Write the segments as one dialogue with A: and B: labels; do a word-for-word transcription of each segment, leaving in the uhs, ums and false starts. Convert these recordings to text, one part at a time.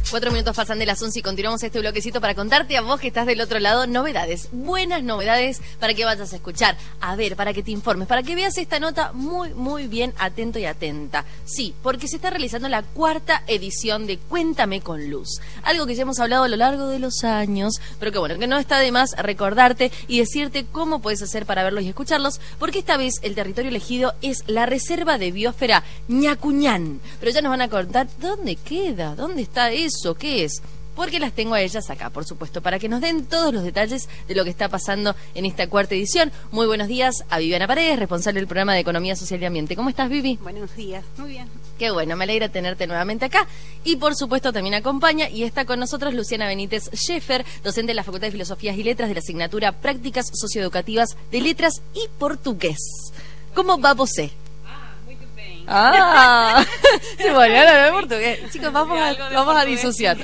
A: Cuatro minutos pasan de las once y continuamos este bloquecito para contarte a vos que estás del otro lado novedades, buenas novedades para que vayas a escuchar, a ver, para que te informes, para que veas esta nota muy, muy bien atento y atenta. Sí, porque se está realizando la cuarta edición de Cuéntame con Luz, algo que ya hemos hablado a lo largo de los años, pero que bueno, que no está de más recordarte y decirte cómo puedes hacer para verlos y escucharlos, porque esta vez el territorio elegido es la Reserva de Biosfera Ñacuñán, pero ya nos van a contar dónde queda, dónde está eso. ¿Qué es? Porque las tengo a ellas acá, por supuesto, para que nos den todos los detalles de lo que está pasando en esta cuarta edición. Muy buenos días a Viviana Paredes, responsable del programa de Economía Social y Ambiente. ¿Cómo estás, Vivi?
B: Buenos días, muy bien.
A: Qué bueno, me alegra tenerte nuevamente acá. Y por supuesto también acompaña y está con nosotros Luciana Benítez Scheffer, docente de la Facultad de Filosofías y Letras de la asignatura Prácticas Socioeducativas de Letras y Portugués. ¿Cómo va você? Ah, se volvió a hablar portugués. Chicos, vamos a, vamos a disociar.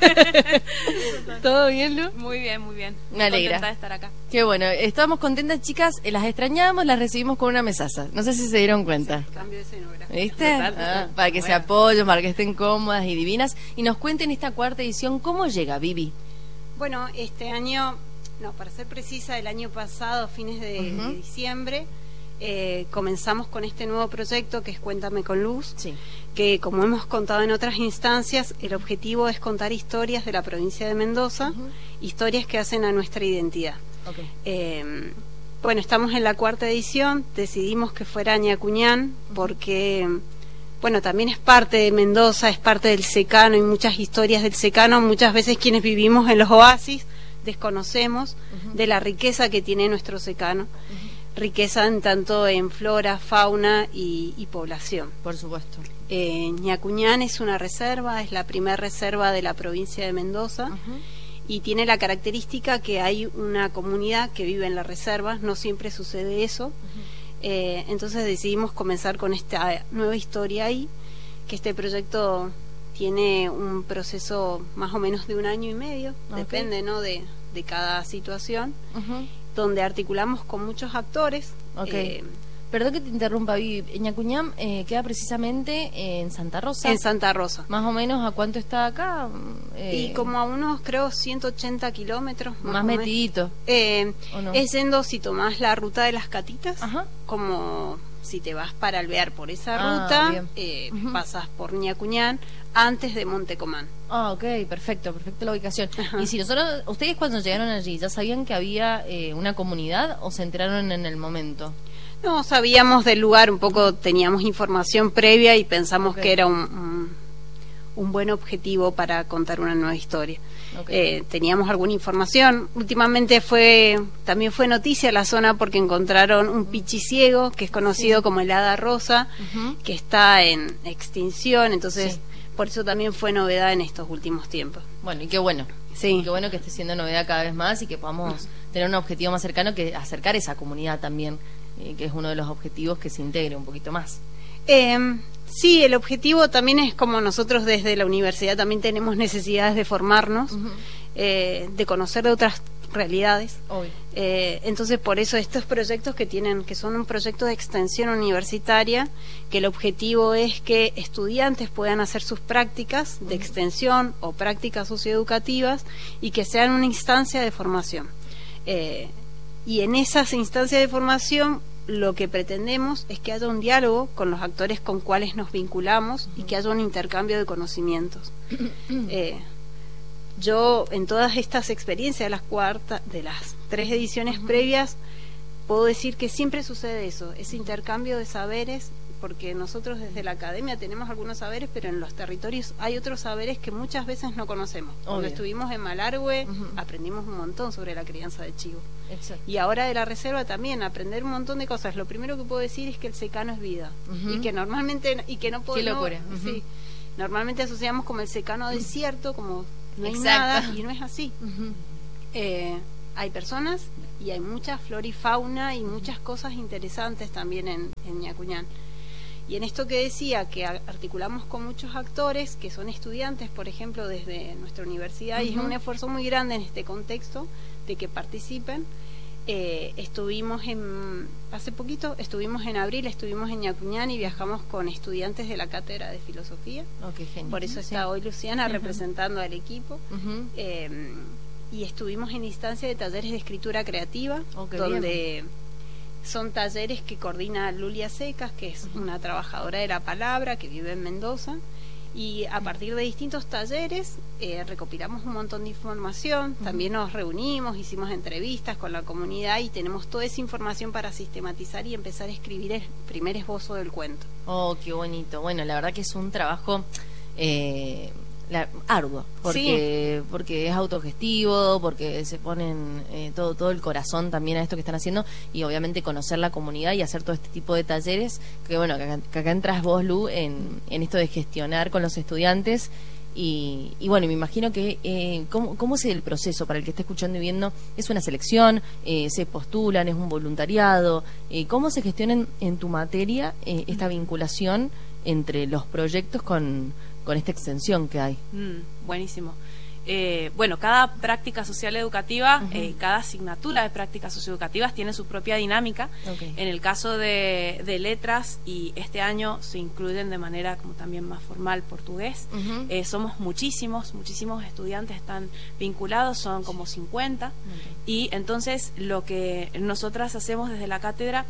A: ¿Todo bien, Lu?
B: Muy bien, muy bien.
A: Me alegra.
B: Contenta de estar acá.
A: Qué bueno, estábamos contentas, chicas, las extrañamos, las recibimos con una mesaza. No sé si se dieron cuenta.
B: Sí, cambio de escenografía.
A: ¿Viste?
B: Total, total.
A: Ah, para que bueno. se apoyen, para que estén cómodas y divinas. Y nos cuenten esta cuarta edición, ¿cómo llega, Vivi?
B: Bueno, este año, no, para ser precisa, el año pasado, fines de, uh-huh. de diciembre, Eh, comenzamos con este nuevo proyecto que es Cuéntame con Luz,
A: sí.
B: que como hemos contado en otras instancias, el objetivo es contar historias de la provincia de Mendoza, uh-huh. historias que hacen a nuestra identidad.
A: Okay.
B: Eh, bueno, estamos en la cuarta edición, decidimos que fuera Ñacuñán porque, bueno, también es parte de Mendoza, es parte del secano, hay muchas historias del secano, muchas veces quienes vivimos en los oasis desconocemos uh-huh. de la riqueza que tiene nuestro secano. Uh-huh. Riqueza en tanto en flora, fauna y, y población.
A: Por supuesto.
B: Eh, Ñacuñán es una reserva, es la primera reserva de la provincia de Mendoza uh-huh. y tiene la característica que hay una comunidad que vive en la reserva, no siempre sucede eso. Uh-huh. Eh, entonces decidimos comenzar con esta nueva historia ahí, que este proyecto tiene un proceso más o menos de un año y medio, okay. depende, ¿no? de, de cada situación. Uh-huh. Donde articulamos con muchos actores.
A: Okay. Eh, Perdón que te interrumpa, Vivi. Ñacuñán eh, queda precisamente en Santa Rosa.
B: En Santa Rosa.
A: Más o menos, ¿a cuánto está acá?
B: Eh, y como a unos, creo, ciento ochenta kilómetros.
A: Más, más metidito.
B: Eh,
A: no?
B: Es yendo, si tomás la ruta de las Catitas,
A: ajá.
B: como si te vas para Alvear por esa
A: ah,
B: ruta, eh, uh-huh. pasas por Ñacuñán antes de Montecomán.
A: Ah, ok, perfecto, perfecto la ubicación. Ajá. Y si nosotros, ustedes cuando llegaron allí, ¿ya sabían que había eh, una comunidad o se enteraron en el momento?
B: No, sabíamos del lugar, un poco teníamos información previa y pensamos okay. que era un, un, un buen objetivo para contar una nueva historia. Okay. Eh, teníamos alguna información. Últimamente fue también fue noticia la zona porque encontraron un pichiciego que es conocido sí. como el hada rosa, uh-huh. que está en extinción, entonces... Sí. Por eso también fue novedad en estos últimos tiempos.
A: Bueno, y qué bueno.
B: Sí.
A: Qué bueno que esté siendo novedad cada vez más y que podamos tener un objetivo más cercano que acercar esa comunidad también, eh, que es uno de los objetivos que se integre un poquito más.
B: Eh, sí, el objetivo también es como nosotros desde la universidad también tenemos necesidades de formarnos, uh-huh. eh, de conocer de otras realidades. Eh, entonces por eso estos proyectos que tienen, que son un proyecto de extensión universitaria, que el objetivo es que estudiantes puedan hacer sus prácticas de extensión o prácticas socioeducativas y que sean una instancia de formación. Eh, y en esas instancias de formación lo que pretendemos es que haya un diálogo con los actores con cuales nos vinculamos y que haya un intercambio de conocimientos. Eh, Yo, en todas estas experiencias de las cuartas, de las tres ediciones uh-huh. previas, puedo decir que siempre sucede eso, ese intercambio de saberes, porque nosotros desde la academia tenemos algunos saberes, pero en los territorios hay otros saberes que muchas veces no conocemos. Obvio. Cuando estuvimos en Malargüe, uh-huh. aprendimos un montón sobre la crianza de chivo.
A: Exacto.
B: Y ahora de la reserva también, aprender un montón de cosas. Lo primero que puedo decir es que el secano es vida, uh-huh. y que normalmente, y que no podemos...
A: Qué locura. Uh-huh.
B: Sí, normalmente asociamos como el secano uh-huh. desierto, como... No hay
A: Exacto.
B: nada y no es así. Uh-huh. Eh, hay personas y hay mucha flora y fauna y muchas cosas interesantes también en, en Ñacuñán. Y en esto que decía, que articulamos con muchos actores que son estudiantes, por ejemplo, desde nuestra universidad, uh-huh. y es un esfuerzo muy grande en este contexto de que participen. Eh, estuvimos en, hace poquito, estuvimos en abril, estuvimos en Ñacuñán y viajamos con estudiantes de la cátedra de filosofía.
A: Oh, qué genial.
B: Por eso está
A: sí.
B: hoy Luciana uh-huh. representando al equipo.
A: Uh-huh.
B: eh, y estuvimos en instancia de talleres de escritura creativa,
A: oh,
B: donde
A: bien.
B: son talleres que coordina Lulia Secas, que es uh-huh. una trabajadora de la palabra que vive en Mendoza. Y a partir de distintos talleres eh, recopilamos un montón de información, uh-huh. también nos reunimos, hicimos entrevistas con la comunidad y tenemos toda esa información para sistematizar y empezar a escribir el primer esbozo del cuento.
A: Oh, qué bonito. Bueno, la verdad que es un trabajo eh, la, arduo, porque sí. porque es autogestivo, porque se ponen eh, todo todo el corazón también a esto que están haciendo y obviamente conocer la comunidad y hacer todo este tipo de talleres, que bueno, que acá, que acá entras vos, Lu, en, en esto de gestionar con los estudiantes y, y bueno, me imagino que eh, ¿cómo, ¿cómo es el proceso para el que esté escuchando y viendo? ¿Es una selección? Eh, ¿Se postulan? ¿Es un voluntariado? Eh, ¿Cómo se gestiona en, en tu materia eh, esta vinculación entre los proyectos con con esta extensión que hay?
C: Mm, buenísimo. Eh, bueno, cada práctica social educativa, uh-huh. eh, cada asignatura de prácticas socioeducativas tiene su propia dinámica. Okay. En el caso de, de letras, y este año se incluyen de manera como también más formal portugués, uh-huh. eh, somos muchísimos, muchísimos estudiantes están vinculados, son como cincuenta, okay. y entonces lo que nosotras hacemos desde la cátedra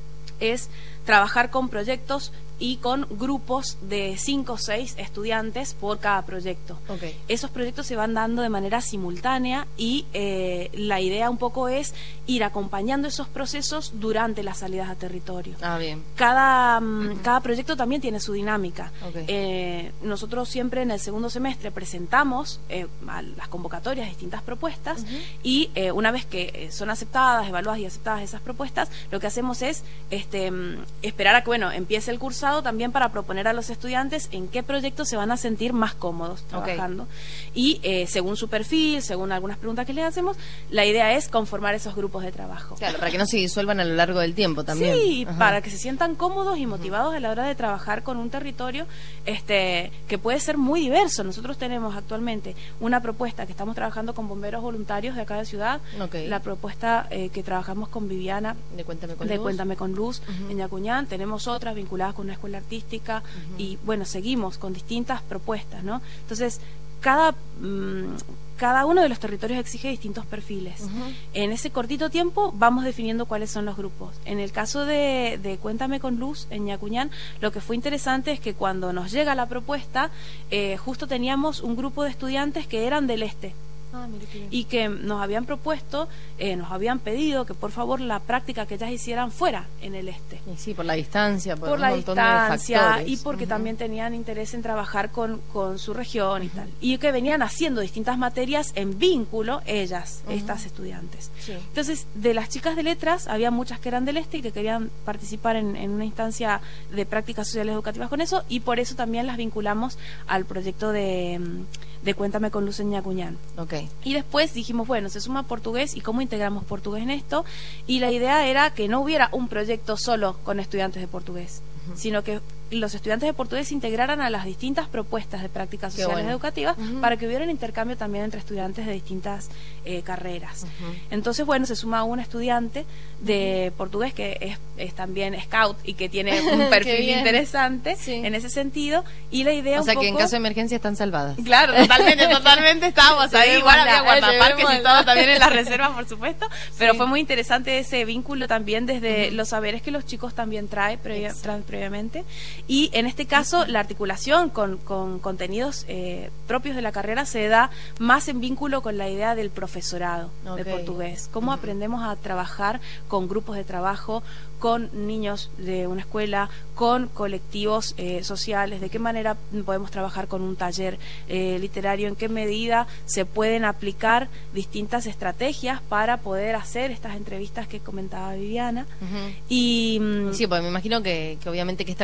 C: es trabajar con proyectos y con grupos de cinco o seis estudiantes por cada proyecto. Okay. Esos proyectos se van dando de manera simultánea y eh, la idea un poco es ir acompañando esos procesos durante las salidas a territorio.
A: Ah, bien.
C: Cada, uh-huh. cada proyecto también tiene su dinámica.
A: Okay.
C: Eh, nosotros siempre en el segundo semestre presentamos eh, a las convocatorias distintas propuestas, uh-huh. y eh, una vez que son aceptadas, evaluadas y aceptadas esas propuestas, lo que hacemos es este, esperar a que bueno empiece el cursado también para proponer a los estudiantes en qué proyectos se van a sentir más cómodos trabajando. Okay. Y eh, según su perfil, según algunas preguntas que les hacemos, la idea es conformar esos grupos de trabajo.
A: Claro, para que no se disuelvan a lo largo del tiempo también.
C: Sí, ajá. para que se sientan cómodos y motivados, ajá. a la hora de trabajar con un territorio este que puede ser muy diverso. Nosotros tenemos actualmente una propuesta que estamos trabajando con bomberos voluntarios de acá de Ciudad, okay. la propuesta eh, que trabajamos con Viviana
A: de Cuéntame con
C: de
A: Luz,
C: Cuéntame con Luz uh-huh. en Ñacuñán. Tenemos otras vinculadas con una escuela artística, uh-huh. y bueno, seguimos con distintas propuestas, ¿no? Entonces, cada mmm, cada uno de los territorios exige distintos perfiles. Uh-huh. En ese cortito tiempo vamos definiendo cuáles son los grupos. En el caso de, de Cuéntame con Luz en Ñacuñán, lo que fue interesante es que cuando nos llega la propuesta, eh, justo teníamos un grupo de estudiantes que eran del este. Ah, mire qué bien. Y que nos habían propuesto, eh, nos habían pedido que por favor la práctica que ellas hicieran fuera en el este.
A: Y sí, por la distancia, por,
C: por
A: un
C: la
A: montón
C: distancia
A: de factores.
C: Y porque uh-huh. también tenían interés en trabajar con, con su región uh-huh. y tal. Y que venían haciendo distintas materias en vínculo ellas, uh-huh. estas estudiantes. Sí. Entonces, de las chicas de letras, había muchas que eran del este y que querían participar en, en una instancia de prácticas sociales educativas con eso, y por eso también las vinculamos al proyecto de, de Cuéntame con Luz en Ñacuñán.
A: Okay.
C: Y después dijimos, bueno, se suma portugués, ¿y cómo integramos portugués en esto? Y la idea era que no hubiera un proyecto solo con estudiantes de portugués, uh-huh. sino que los estudiantes de portugués se integraran a las distintas propuestas de prácticas sociales bueno. educativas, uh-huh. para que hubiera un intercambio también entre estudiantes de distintas eh, carreras. Uh-huh. Entonces, bueno, se suma un estudiante de uh-huh. portugués que es, es también scout y que tiene un perfil interesante sí. en ese sentido, y la idea
A: o
C: un
A: sea
C: poco...
A: que en caso de emergencia están salvadas.
C: Claro, totalmente, totalmente estábamos ahí, igual había guardaparques y todo también en las reservas, por supuesto, pero sí. fue muy interesante ese vínculo también desde uh-huh. los saberes que los chicos también traen previa, traen previamente, y en este caso la articulación con, con contenidos eh, propios de la carrera se da más en vínculo con la idea del profesorado okay. de portugués, cómo uh-huh. aprendemos a trabajar con grupos de trabajo, con niños de una escuela, con colectivos eh, sociales, de qué manera podemos trabajar con un taller eh, literario, en qué medida se pueden aplicar distintas estrategias para poder hacer estas entrevistas que comentaba Viviana.
A: Uh-huh.
C: Y
A: sí, pues me imagino que, que obviamente que esta comunidad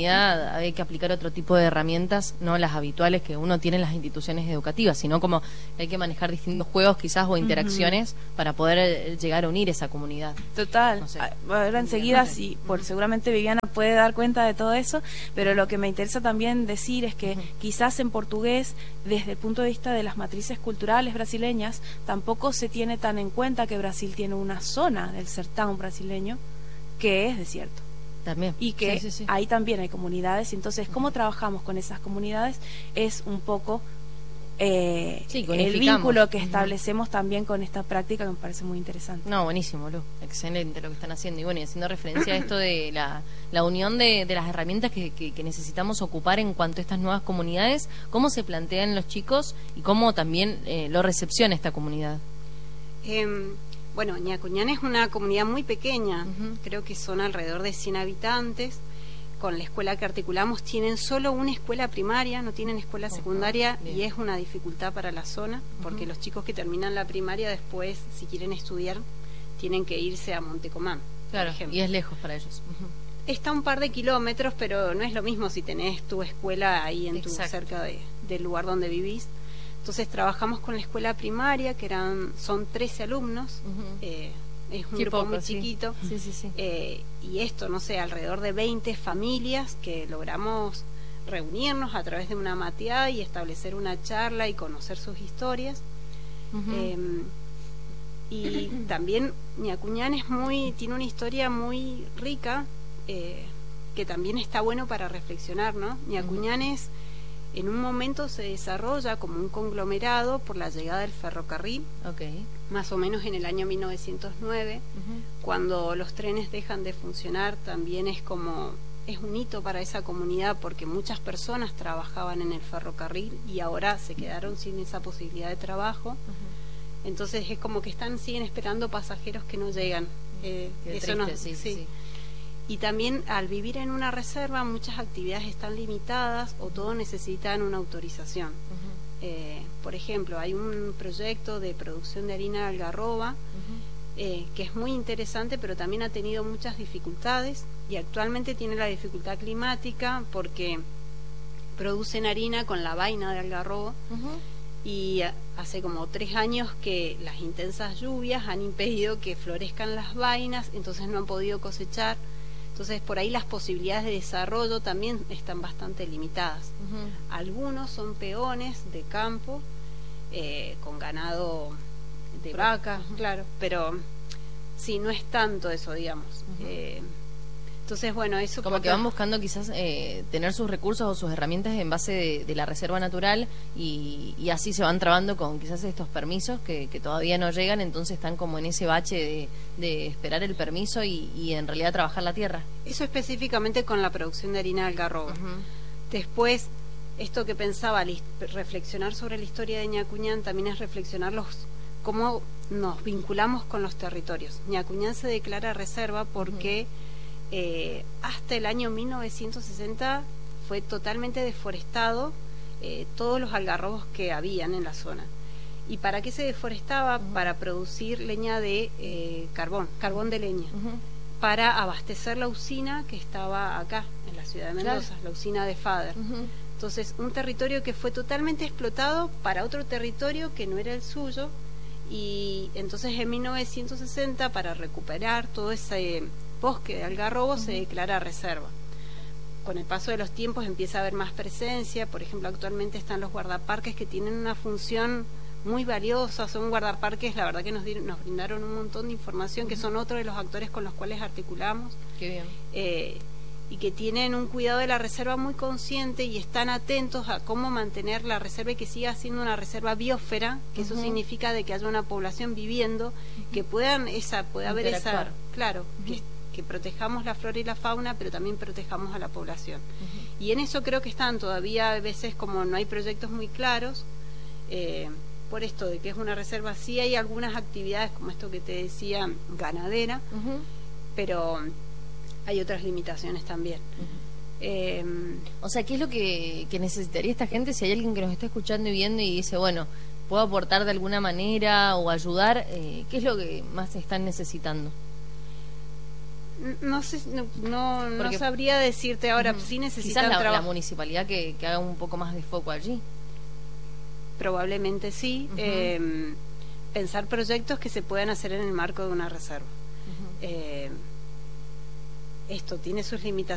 A: comunidad hay que aplicar otro tipo de herramientas, no las habituales que uno tiene en las instituciones educativas, sino como hay que manejar distintos juegos quizás o interacciones uh-huh. para poder llegar a unir esa comunidad.
C: Total. No sé. Ahora enseguida, sí, por seguramente Viviana puede dar cuenta de todo eso, pero lo que me interesa también decir es que uh-huh. quizás en portugués, desde el punto de vista de las matrices culturales brasileñas, tampoco se tiene tan en cuenta que Brasil tiene una zona del sertão brasileño que es desierto.
A: También.
C: Y que
A: sí, sí, sí.
C: ahí también hay comunidades, entonces cómo trabajamos con esas comunidades es un poco eh,
A: sí,
C: el vínculo que establecemos uh-huh. también con esta práctica, que me parece muy interesante.
A: No, buenísimo, Lu, excelente lo que están haciendo, y bueno, y haciendo referencia a esto de la, la unión de, de las herramientas que, que, que necesitamos ocupar en cuanto a estas nuevas comunidades, cómo se plantean los chicos y cómo también eh, lo recepciona esta comunidad.
B: Eh, Bueno, Ñacuñán es una comunidad muy pequeña, uh-huh. creo que son alrededor de cien habitantes. Con la escuela que articulamos tienen solo una escuela primaria, no tienen escuela secundaria, uh-huh. y es una dificultad para la zona, porque uh-huh. los chicos que terminan la primaria después, si quieren estudiar, tienen que irse a Montecomán.
A: Claro, y es lejos para ellos. Uh-huh.
B: Está a un par de kilómetros, pero no es lo mismo si tenés tu escuela ahí en tu, cerca de, del lugar donde vivís. Entonces trabajamos con la escuela primaria, que eran son trece alumnos, uh-huh. eh, es un
A: Qué
B: grupo
A: poco,
B: muy
A: sí.
B: chiquito,
A: sí, sí, sí.
B: Eh, y esto, no sé, alrededor de veinte familias que logramos reunirnos a través de una mateada y establecer una charla y conocer sus historias. Uh-huh. eh, y también Ñacuñán es muy, tiene una historia muy rica, eh, que también está bueno para reflexionar, ¿no? Ñacuñán uh-huh. es... En un momento se desarrolla como un conglomerado por la llegada del ferrocarril,
A: okay.
B: más o menos en el año mil novecientos nueve, uh-huh. cuando los trenes dejan de funcionar. También es como es un hito para esa comunidad, porque muchas personas trabajaban en el ferrocarril y ahora se quedaron sin esa posibilidad de trabajo. Uh-huh. Entonces es como que están siguen esperando pasajeros que no llegan. Eh,
A: Qué
B: eso
A: triste,
B: no,
A: sí,
B: sí.
A: sí.
B: Y también al vivir en una reserva muchas actividades están limitadas o todo necesitan una autorización. Uh-huh. Eh, por ejemplo, hay un proyecto de producción de harina de algarroba uh-huh. eh, que es muy interesante, pero también ha tenido muchas dificultades, y actualmente tiene la dificultad climática porque producen harina con la vaina de algarrobo. Uh-huh. Y hace como tres años que las intensas lluvias han impedido que florezcan las vainas, entonces no han podido cosechar. Entonces por ahí las posibilidades de desarrollo también están bastante limitadas. Uh-huh. Algunos son peones de campo, eh, con ganado de pero, vaca, uh-huh. claro, pero sí, no es tanto eso, digamos. Uh-huh. eh, entonces, bueno, eso...
A: Como que van buscando quizás eh, tener sus recursos o sus herramientas en base de, de la reserva natural, y, y así se van trabando con quizás estos permisos que, que todavía no llegan, entonces están como en ese bache de, de esperar el permiso y, y en realidad trabajar la tierra.
B: Eso específicamente con la producción de harina de algarrobo. Uh-huh. Después, esto que pensaba, reflexionar sobre la historia de Ñacuñán también es reflexionar los, cómo nos vinculamos con los territorios. Ñacuñán se declara reserva porque... Uh-huh. Eh, hasta el año mil novecientos sesenta fue totalmente deforestado, eh, todos los algarrobos que habían en la zona. ¿Y para qué se deforestaba? Uh-huh. Para producir leña de eh, carbón, carbón de leña, uh-huh. para abastecer la usina que estaba acá, en la ciudad de Mendoza, claro. la usina de Fader. Uh-huh. Entonces, un territorio que fue totalmente explotado para otro territorio que no era el suyo, y entonces en mil novecientos sesenta, para recuperar todo ese bosque de algarrobo, uh-huh. se declara reserva. Con el paso de los tiempos empieza a haber más presencia. Por ejemplo, actualmente están los guardaparques, que tienen una función muy valiosa. Son guardaparques, la verdad que nos, dieron, nos brindaron un montón de información, uh-huh. que son otros de los actores con los cuales articulamos.
A: Qué bien.
B: Eh, y que tienen un cuidado de la reserva muy consciente y están atentos a cómo mantener la reserva y que siga siendo una reserva biosfera, que uh-huh. eso significa de que haya una población viviendo, uh-huh. que puedan esa pueda haber esa, claro, uh-huh. que que protejamos la flora y la fauna, pero también protejamos a la población. Uh-huh. Y en eso creo que están todavía, a veces, como no hay proyectos muy claros, eh, por esto de que es una reserva, sí hay algunas actividades, como esto que te decía, ganadera, uh-huh. pero hay otras limitaciones también. Uh-huh. eh,
A: o sea, ¿qué es lo que, que necesitaría esta gente? Si hay alguien que nos está escuchando y viendo y dice, bueno, puedo aportar de alguna manera o ayudar, eh, ¿qué es lo que más están necesitando?
B: No sé, no, no, no sabría decirte ahora. Uh-huh. Sí necesitan
A: quizás la,
B: trabajo.
A: la municipalidad que, que haga un poco más de foco allí.
B: Probablemente sí. Uh-huh. eh, pensar proyectos que se puedan hacer en el marco de una reserva. Uh-huh. eh, esto tiene sus limitaciones.